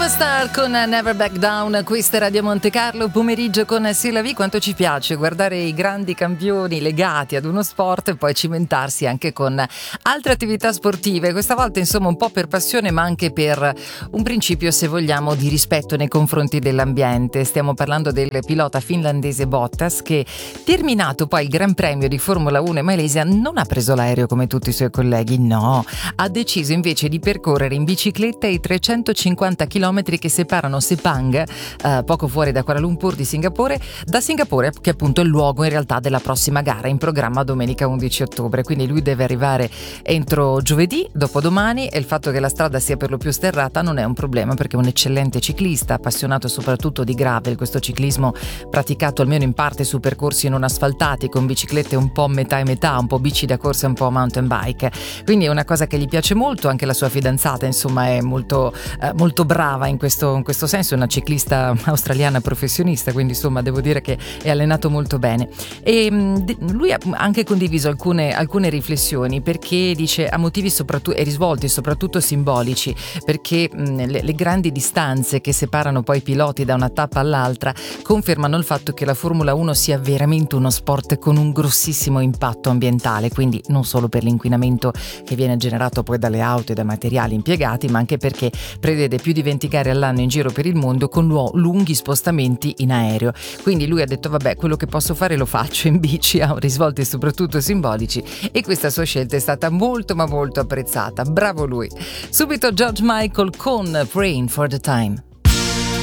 Star con Never Back Down, questa è Radio Monte Carlo, pomeriggio con Silavi. Quanto ci piace guardare i grandi campioni legati ad uno sport e poi cimentarsi anche con altre attività sportive, questa volta insomma un po' per passione ma anche per un principio, se vogliamo, di rispetto nei confronti dell'ambiente. Stiamo parlando del pilota finlandese Bottas che, terminato poi il Gran Premio di Formula 1 in Malesia, non ha preso l'aereo come tutti i suoi colleghi, no, ha deciso invece di percorrere in bicicletta i 350 km che separano Sepang, poco fuori da Kuala Lumpur, da Singapore, che appunto è il luogo in realtà della prossima gara in programma domenica 11 ottobre. Quindi lui deve arrivare entro giovedì, dopodomani, e il fatto che la strada sia per lo più sterrata non è un problema perché è un eccellente ciclista, appassionato soprattutto di gravel, questo ciclismo praticato almeno in parte su percorsi non asfaltati, con biciclette un po' metà e metà, un po' bici da corsa e un po' mountain bike. Quindi è una cosa che gli piace molto. Anche la sua fidanzata insomma è molto brava in questo senso, è una ciclista australiana professionista, quindi insomma devo dire che è allenato molto bene. E lui ha anche condiviso alcune riflessioni, perché dice a motivi soprattutto e risvolti soprattutto simbolici, perché le grandi distanze che separano poi i piloti da una tappa all'altra confermano il fatto che la Formula 1 sia veramente uno sport con un grossissimo impatto ambientale, quindi non solo per l'inquinamento che viene generato poi dalle auto e dai materiali impiegati, ma anche perché prevede più di 20 gare all'anno in giro per il mondo con lunghi spostamenti in aereo. Quindi lui ha detto vabbè, quello che posso fare lo faccio in bici, ha risvolti soprattutto simbolici, e questa sua scelta è stata molto ma molto apprezzata. Bravo lui. Subito George Michael con Praying for the Time.